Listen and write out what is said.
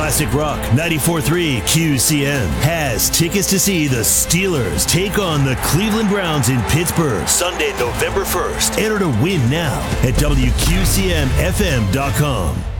Classic Rock 94.3 QCM has tickets to see the Steelers take on the Cleveland Browns in Pittsburgh Sunday, November 1st. Enter to win now at WQCMFM.com.